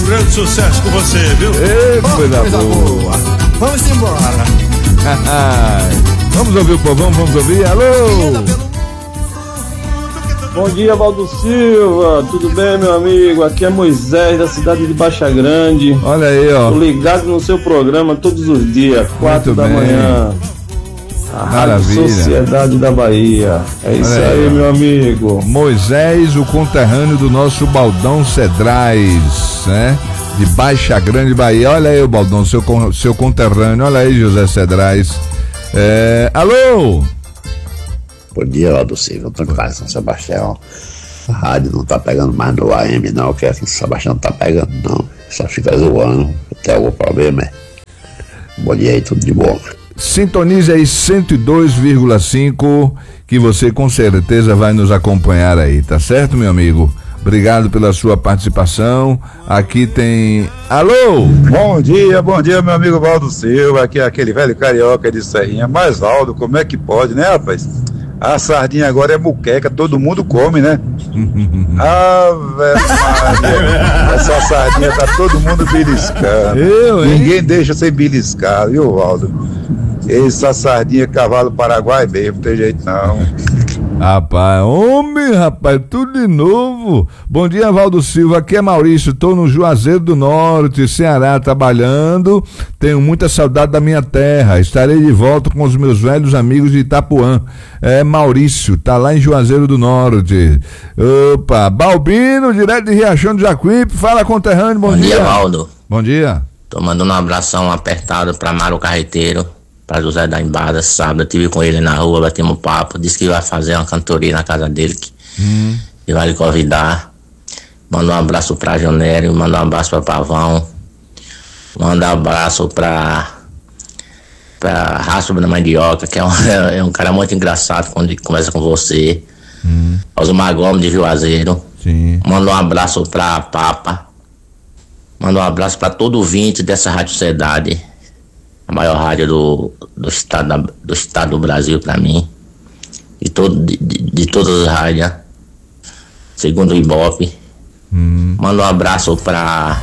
grande sucesso com você, viu? Ei, coisa boa. Vamos embora. Vamos ouvir o povão, vamos ouvir. Alô! Bom dia, Valdo Silva, tudo bem, meu amigo? Aqui é Moisés, da cidade de Baixa Grande. Olha aí, ó. Tô ligado no seu programa todos os dias, 4 da manhã. A Maravilha. Rádio Sociedade da Bahia. É isso aí, meu amigo. Moisés, o conterrâneo do nosso Baldão Cedrais, né? De Baixa Grande, Bahia. Olha aí o Baldão, seu conterrâneo. Olha aí, José Cedrais. Alô? Bom dia, Valdo Silva. Tô em São Sebastião. A rádio não tá pegando mais no AM, não, que aqui em São Sebastião não tá pegando, não. Só fica zoando. Tem algum problema, é? Bom dia aí, tudo de bom. Sintonize aí 102,5, que você com certeza vai nos acompanhar aí, tá certo, meu amigo? Obrigado pela sua participação. Aqui tem... Alô? Bom dia, meu amigo Valdo Silva. Aqui é aquele velho carioca de Serrinha. Mas, Valdo, como é que pode, né, rapaz? A sardinha agora é muqueca, todo mundo come, né? Maria, essa sardinha tá todo mundo beliscando. Ninguém deixa sem beliscar, viu, Valdo? Essa sardinha é cavalo paraguai mesmo, não tem jeito não. Rapaz, tudo de novo. Bom dia, Valdo Silva, aqui é Maurício, tô no Juazeiro do Norte, Ceará, trabalhando, tenho muita saudade da minha terra, estarei de volta com os meus velhos amigos de Itapuã. Maurício, tá lá em Juazeiro do Norte. Opa, Balbino, direto de Riachão do Jacuípe, fala, conterrâneo, bom dia. Bom dia, Valdo. Bom dia. Tô mandando um abração apertado pra Mário Carreteiro, pra José da Embada. Sábado eu estive com ele na rua, batemos papo, disse que vai fazer uma cantoria na casa dele, que vai lhe convidar. Manda um abraço pra Jonério, manda um abraço pra Pavão, manda um abraço pra Rastro da Mandioca, que é um cara muito engraçado quando ele conversa com você. Osmar Gomes de Juazeiro. Sim. Manda um abraço pra Papa, manda um abraço pra todo ouvinte dessa Rádio Sociedade, a maior rádio do estado do Brasil pra mim, de todas as rádios, segundo o Ibope. Manda um abraço pra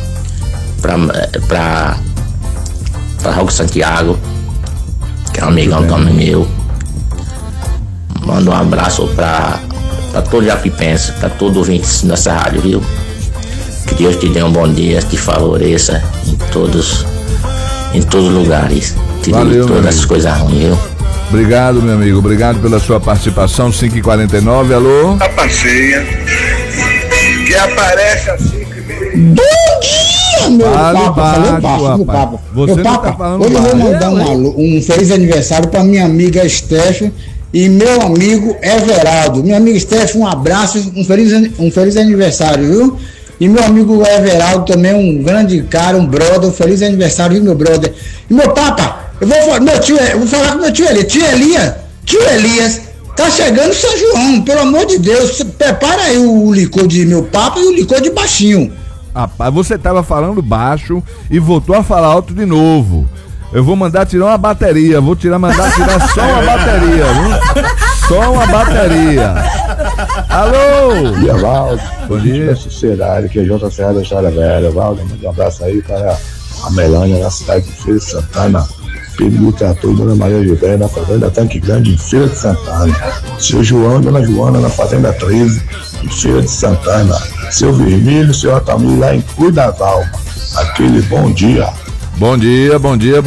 Raul Santiago, que é um amigão também meu. Manda um abraço pra todo Jacuipense, pra todo ouvinte dessa rádio, viu? Que Deus te dê um bom dia, te favoreça em todos os lugares. Te Valeu, todas as coisas ruins, viu? Obrigado, meu amigo. Obrigado pela sua participação. 5h49, alô? A passeia que aparece assim. Bom dia, meu Papa. Você meu não Papa, tá falando hoje eu vou baixo. mandar um feliz aniversário pra minha amiga Steph e meu amigo Everaldo. Minha amiga Steph, um abraço, um feliz aniversário, viu? E meu amigo Everaldo também, um grande cara, um brother, um feliz aniversário, viu, meu brother? E meu Papa, eu vou falar com meu tio Elias. Tio Elias, tá chegando São João, pelo amor de Deus, prepara aí o licor de meu Papa e o licor de baixinho. Rapaz, você tava falando baixo e voltou a falar alto de novo. Eu vou mandar tirar uma bateria, mandar tirar só uma bateria, viu? Só uma bateria. Alô? Bom dia, Valdo. Bom dia. Sociedade, que é J. Serra da Estrada Velha. Valdo, manda um abraço aí para a Melânia, na cidade de Feira de Santana. Pedro Literatura, Dona Maria Gilberto, na Fazenda Tanque Grande, em Feira de Santana. Seu João, Dona Joana, na Fazenda 13, em Feira de Santana. Seu Vermelho, seu Atamir, lá em Cuidaval. Aquele bom dia. Bom dia.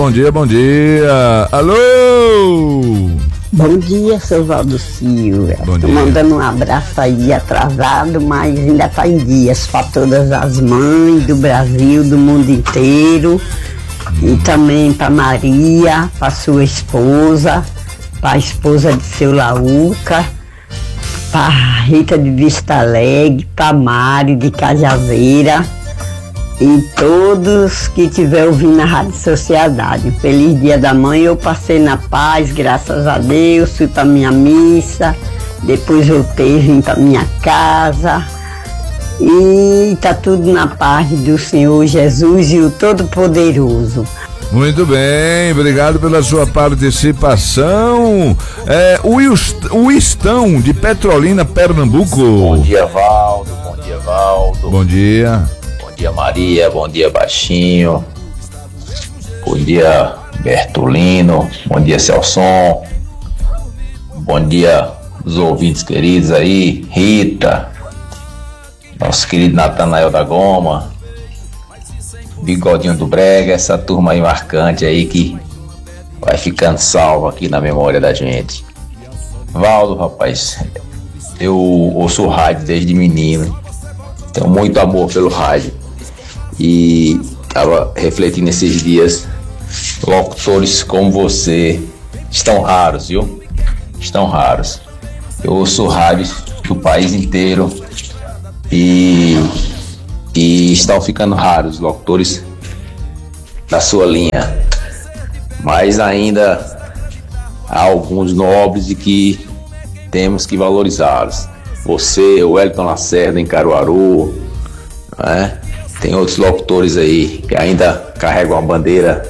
Alô? Bom dia, seu Valdo Silva. Tô mandando um abraço aí atrasado, mas ainda tá em dias para todas as mães do Brasil, do mundo inteiro. E também para Maria, para sua esposa, para a esposa de seu Laúca, para Rita de Vista Alegre, para Mari de Cajazeira e todos que estiver ouvindo a Rádio Sociedade. Um feliz Dia da Mãe. Eu passei na paz, graças a Deus, fui para minha missa, depois voltei, vim para minha casa. E tá tudo na paz do Senhor Jesus e o Todo-Poderoso. Muito bem, obrigado pela sua participação. O Istão, de Petrolina, Pernambuco. Bom dia, Valdo. Bom dia. Bom Bom dia, Maria. Bom dia, Baixinho. Bom dia, Bertolino. Bom dia, Celson. Bom dia, os ouvintes queridos aí. Rita. Nosso querido Natanael da Goma. Bigodinho do Brega. Essa turma aí marcante aí que vai ficando salvo aqui na memória da gente. Valdo, rapaz, eu ouço rádio desde menino. Tenho muito amor pelo rádio. E estava refletindo esses dias. Locutores como você estão raros, viu? Estão raros. Eu ouço rádio do país inteiro e estão ficando raros locutores da sua linha. Mas ainda há alguns nobres e que temos que valorizá-los. Você, o Wellington Lacerda em Caruaru, né? Tem outros locutores aí que ainda carregam a bandeira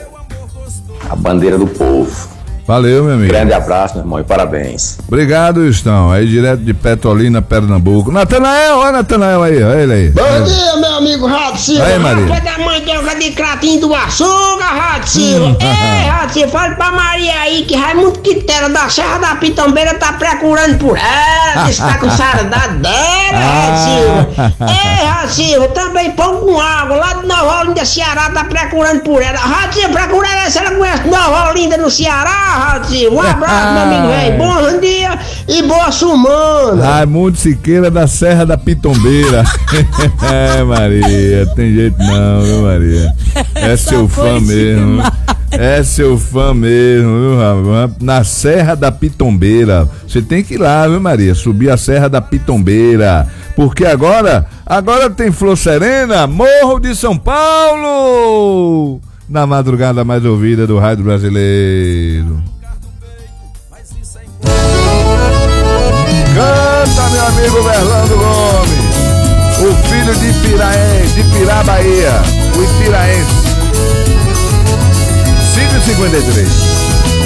do povo. Valeu, meu amigo. Grande abraço, meu irmão, e parabéns. Obrigado, Estão. Aí direto de Petrolina, Pernambuco. Natanael, olha Natanael aí, olha ele aí. Bom dia, meu amigo Rato Silva. Aí, Maria. Rapaz da mandioca de Cratinho do Açúcar, Rato Silva. Ei, Rato Silva, fala pra Maria aí que Raimundo Quintela da Serra da Pitombeira tá procurando por ela, que está com saudade dela, Rato Silva. Ei, Rato Silva, também pão com água, lá de Nova Olinda, Ceará, tá procurando por ela. Rato Silva, procura ela se ela conhece Nova Olinda no Ceará, Rato Silva. Um abraço, meu amigo velho. Bom dia e boa semana. Raimundo Siqueira da Serra da Pitombeira. É, Maria, tem jeito não, viu, Maria? É seu fã mesmo. É seu fã mesmo, viu, Rafa? Na Serra da Pitombeira. Você tem que ir lá, viu, Maria? Subir a Serra da Pitombeira. Porque agora tem Flor Serena, Morro de São Paulo. Na madrugada mais ouvida do rádio brasileiro. Canta, meu amigo Verlando Gomes, o filho de Pirá, Bahia, o Ipiraense. 5h53.